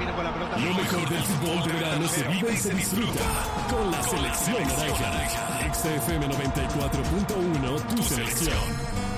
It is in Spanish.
viene con la pelota. Lo mejor del fútbol de verano se vive y se disfruta con la selección naranja. XFM 94.1, tu selección.